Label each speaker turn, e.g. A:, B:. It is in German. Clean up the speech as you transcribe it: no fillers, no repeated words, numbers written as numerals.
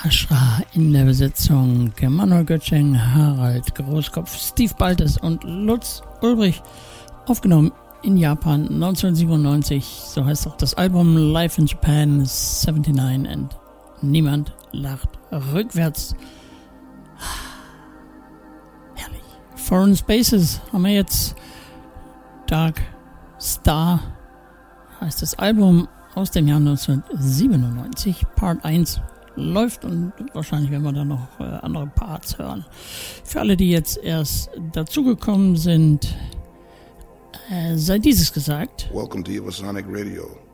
A: Ashra in der Besetzung, Manuel Götsching, Harald Großkopf, Steve Baltes und Lutz Ulbrich, aufgenommen in Japan 1997. So heißt auch das Album Live in Japan 79 and Niemand lacht rückwärts. Herrlich. Foreign Spaces haben wir jetzt. Dark Star heißt das Album aus dem Jahr 1997. Part 1 läuft und wahrscheinlich werden wir dann noch andere Parts hören. Für alle, die jetzt erst dazugekommen sind, sei dieses gesagt.
B: Welcome to Evosonic Radio.